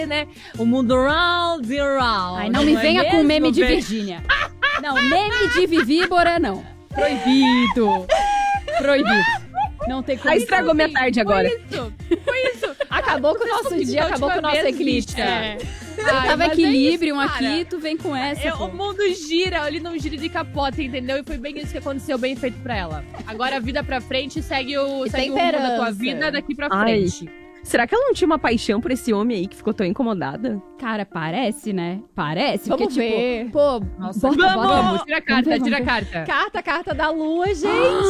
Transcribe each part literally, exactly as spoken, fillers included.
né? O mundo round and round. Ai, não me é venha mesmo, com meme de bem? Virgínia. Não, meme de Vivíbora, não. Proibido. Proibido. Não tem como. Ah, estragou minha tarde agora. Foi isso. Foi isso. Acabou com o nosso dia, acabou com o nosso eclipse. É. Eu Ai, tava mas equilíbrio é isso, cara. aqui, tu vem com essa, É, pô. o mundo gira, ele não gira de capota, entendeu? E foi bem isso que aconteceu, bem feito pra ela. Agora a vida pra frente segue o, E segue tem o rumo da tua esperança. vida daqui pra Ai. frente. Será que ela não tinha uma paixão por esse homem aí que ficou tão incomodada? Cara, parece, né? Parece, Vamos porque, ver. tipo, pô, Nossa, bota, vamos, bota. vamos, tira a carta, Vamos ver, tira a vamos carta. Carta, carta da lua, gente!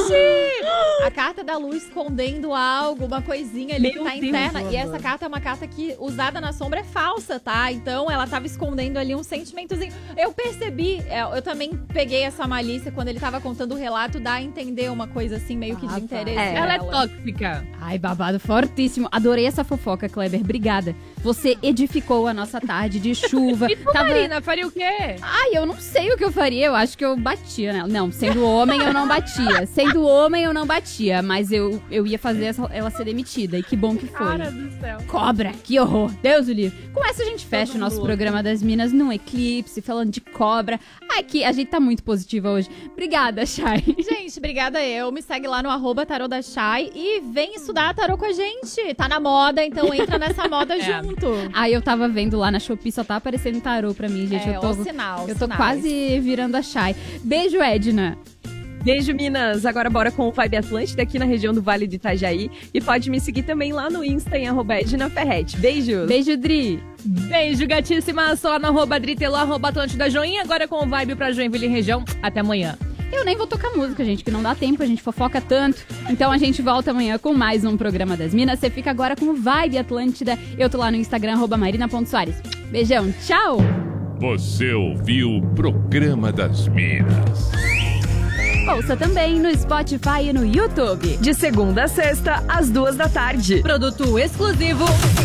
A carta da lua escondendo algo, uma coisinha ali Meu que tá Deus, interna. Ana. E essa carta é uma carta que, usada na sombra, é falsa, tá? Então, ela tava escondendo ali um sentimentozinho. Eu percebi, é, eu também peguei essa malícia quando ele tava contando o relato, dá a entender uma coisa assim, meio que Ah, de tá. interesse É. Ela é dela. tóxica. Ai, babado fortíssimo. Adorei essa fofoca, Kleber. Obrigada. Você edificou a nossa tarde de chuva. E tu, Tava- Marina, faria o quê? Ai, eu não sei o que eu faria. Eu acho que eu batia nela. Não, sendo homem, eu não batia. Sendo homem, eu não batia. Mas eu, eu ia fazer essa- ela ser demitida. E que bom que foi. Cara do céu. Cobra, que horror. Deus o livre. Com essa a gente fecha o nosso louco. programa das Minas num eclipse, falando de cobra. Ai, que a gente tá muito positiva hoje. Obrigada, Chay. Gente, obrigada eu. Me segue lá no arroba tarô da Chay e vem estudar tarô com a gente. Tá na moda, então entra nessa moda É. junto. Ai, eu tava vendo lá na Shopee, só tá aparecendo tarô pra mim, gente. é, eu tô, o sinal, eu tô sinais. quase virando a Chay. Beijo, Edna. Beijo, Minas! Agora bora com o Vibe Atlântida aqui na região do Vale do Itajaí. E pode me seguir também lá no Insta em arroba Edna Ferretti. Beijos! Beijo, Dri. Beijo, gatíssima. Só na arroba Dritelo, arroba Atlântida Joinha. Agora com o Vibe pra Joinville e região. Até amanhã. Eu nem vou tocar música, gente, que não dá tempo, a gente fofoca tanto. Então a gente volta amanhã com mais um programa das Minas. Você fica agora com o Vibe Atlântida. Eu tô lá no Instagram, arroba marina ponto soares. Beijão, tchau! Você ouviu o Programa das Minas. Ouça também no Spotify e no YouTube. De segunda a sexta, às duas da tarde. Produto exclusivo.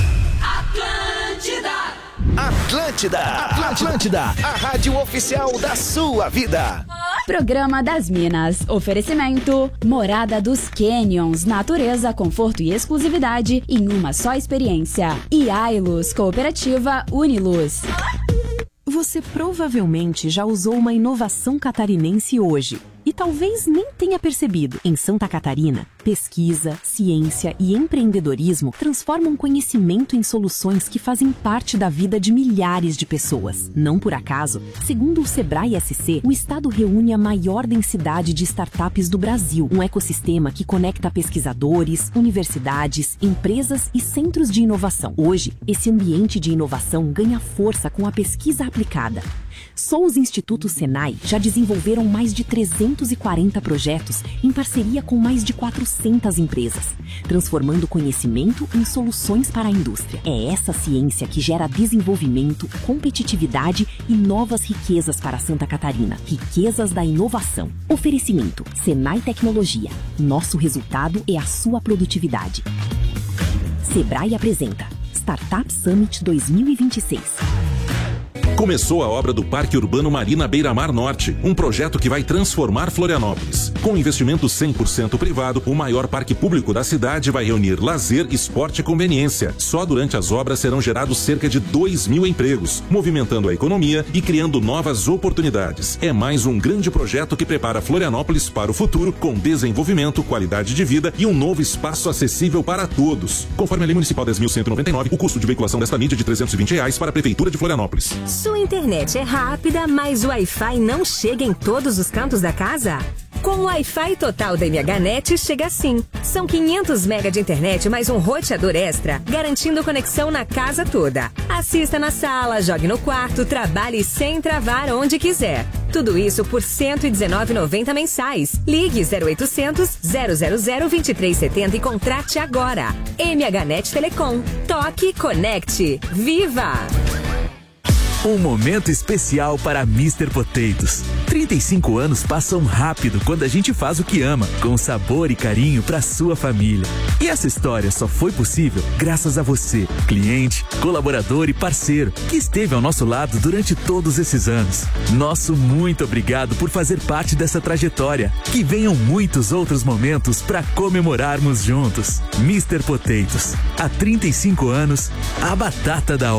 Atlântida, Atlântida, a rádio oficial da sua vida. Programa das Minas. Oferecimento: Morada dos Canyons. Natureza, conforto e exclusividade em uma só experiência. E Ailus, Cooperativa Uniluz. Você provavelmente já usou uma inovação catarinense hoje. E talvez nem tenha percebido. Em Santa Catarina, pesquisa, ciência e empreendedorismo transformam conhecimento em soluções que fazem parte da vida de milhares de pessoas. Não por acaso, segundo o Sebrae S C, o estado reúne a maior densidade de startups do Brasil, um ecossistema que conecta pesquisadores, universidades, empresas e centros de inovação. Hoje, esse ambiente de inovação ganha força com a pesquisa aplicada. Só os institutos Senai já desenvolveram mais de trezentos e quarenta projetos em parceria com mais de quatrocentas empresas, transformando conhecimento em soluções para a indústria. É essa ciência que gera desenvolvimento, competitividade e novas riquezas para Santa Catarina. Riquezas da inovação. Oferecimento: Senai Tecnologia. Nosso resultado é a sua produtividade. Sebrae apresenta Startup Summit dois mil e vinte e seis. Começou a obra do Parque Urbano Marina Beira Mar Norte, um projeto que vai transformar Florianópolis. Com investimento cem por cento privado, o maior parque público da cidade vai reunir lazer, esporte e conveniência. Só durante as obras serão gerados cerca de dois mil empregos, movimentando a economia e criando novas oportunidades. É mais um grande projeto que prepara Florianópolis para o futuro, com desenvolvimento, qualidade de vida e um novo espaço acessível para todos. Conforme a Lei Municipal dez mil cento e noventa e nove, o custo de veiculação desta mídia é de trezentos e vinte reais para a Prefeitura de Florianópolis. Sua internet é rápida, mas o Wi-Fi não chega em todos os cantos da casa? Com o Wi-Fi total da M H Net chega assim. São quinhentos megabytes de internet mais um roteador extra, garantindo conexão na casa toda. Assista na sala, jogue no quarto, trabalhe sem travar onde quiser. Tudo isso por cento e dezenove reais e noventa centavos mensais. Ligue zero oitocentos, zero zero zero, vinte e três setenta e contrate agora. M H Net Telecom. Toque, conecte. Viva! Um momento especial para mister Potatoes. trinta e cinco anos passam rápido quando a gente faz o que ama, com sabor e carinho para sua família. E essa história só foi possível graças a você, cliente, colaborador e parceiro, que esteve ao nosso lado durante todos esses anos. Nosso muito obrigado por fazer parte dessa trajetória. Que venham muitos outros momentos para comemorarmos juntos. mister Potatoes. Há trinta e cinco anos, a batata da hora.